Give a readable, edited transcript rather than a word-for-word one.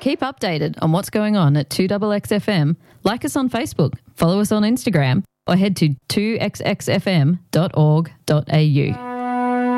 Keep updated on what's going on at 2XXFM, like us on Facebook, follow us on Instagram, or head to 2xxfm.org.au.